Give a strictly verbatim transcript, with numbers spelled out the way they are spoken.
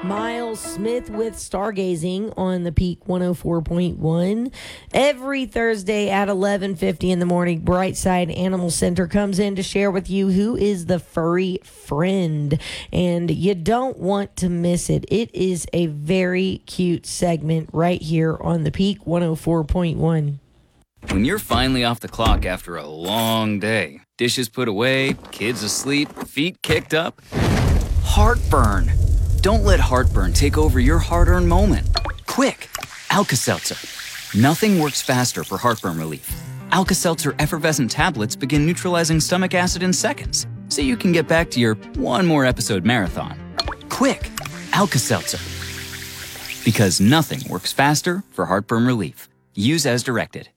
Miles Smith with Stargazing on the Peak one oh four point one. Every Thursday at eleven fifty in the morning, Brightside Animal Center comes in to share with you who is the furry friend. And you don't want to miss it. It is a very cute segment right here on the Peak one oh four point one. When you're finally off the clock after a long day, dishes put away, kids asleep, feet kicked up, heartburn. Don't let heartburn take over your hard-earned moment. Quick, Alka-Seltzer. Nothing works faster for heartburn relief. Alka-Seltzer effervescent tablets begin neutralizing stomach acid in seconds, so you can get back to your one more episode marathon. Quick, Alka-Seltzer. Because nothing works faster for heartburn relief. Use as directed.